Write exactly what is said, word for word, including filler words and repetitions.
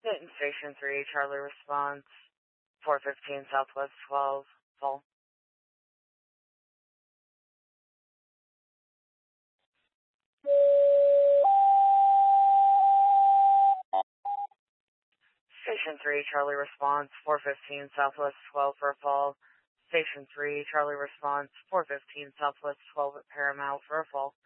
Newton Station three, Charlie response, four fifteen Southwest twelve, full. Station three, Charlie response, four fifteen Southwest twelve for a fall. Station three, Charlie response, four fifteen Southwest twelve at Paramount for a fall.